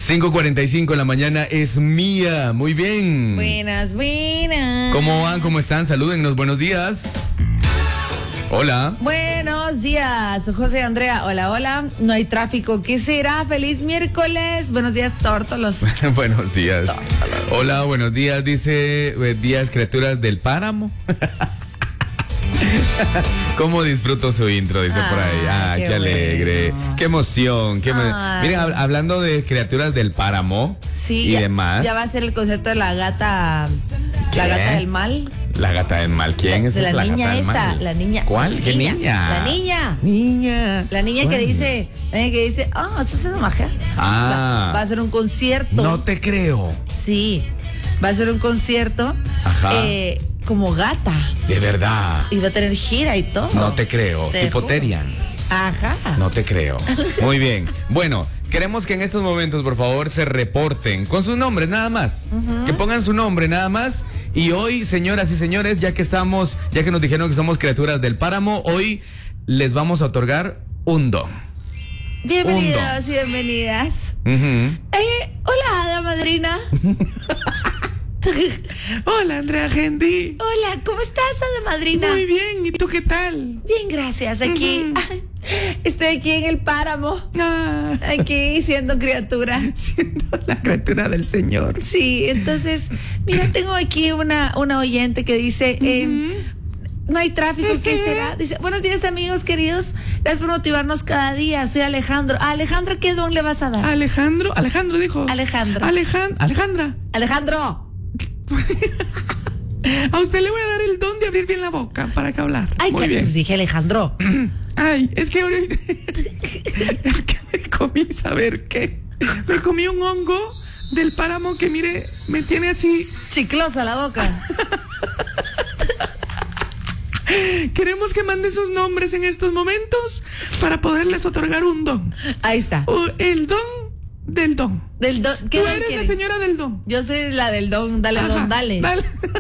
5:45 en la mañana es mía. Muy bien. Buenas, buenas. ¿Cómo van? ¿Cómo están? Salúdennos. Buenos días. Hola. Buenos días, José Andrea. Hola, hola. No hay tráfico. ¿Qué será? Feliz miércoles. Buenos días, tórtolos. Buenos días. Hola, buenos días. Dice, días, criaturas del páramo. ¿Cómo disfruto su intro? Dice por ahí. Qué alegre. Bueno. Qué emoción. Miren, hablando de criaturas del páramo y demás. Ya va a ser el concepto de la gata. ¿Qué? La gata del mal. La gata del mal. ¿Quién es la la niña gata del esta? mal? La niña. ¿Cuál? ¿Qué niña? La niña. Niña. La niña que dice, ¿estás haciendo magia? Va a hacer un concierto. No te creo. Sí. Va a hacer un concierto. Ajá. Como gata. De verdad. Y va a tener gira y todo. No te creo. Tipo Terian. Ajá. No te creo. Muy bien. Bueno, queremos que en estos momentos, por favor, se reporten con sus nombres nada más. Que pongan su nombre nada más. Y hoy, señoras y señores, ya que nos dijeron que somos criaturas del páramo, hoy les vamos a otorgar un don. Bienvenidos y bienvenidas. Hola, hada madrina. Hola, Andrea Henry. Hola, ¿cómo estás, hada madrina? Muy bien, ¿y tú qué tal? Bien, gracias. Aquí, estoy aquí en el páramo. Aquí siendo criatura. Siendo la criatura del Señor. Sí, entonces, mira, tengo aquí una oyente que dice, no hay tráfico, ¿qué será? Dice, buenos días, amigos queridos. Gracias por motivarnos cada día. Soy Alejandro. ¿A Alejandro qué don le vas a dar? Alejandro dijo. Alejandro. Alejandra. Alejandro. A usted le voy a dar el don de abrir bien la boca para que hablar. Ay, muy bien. Pues dije Alejandro. Ay, es que ahorita es que me comí, ¿saber qué? Me comí un hongo del páramo que, mire, me tiene así chiclosa la boca. Queremos que mande sus nombres en estos momentos para poderles otorgar un don. Ahí está. El don del don. Del don. Tú eres la señora del don. Yo soy la del don. Dale, don, dale.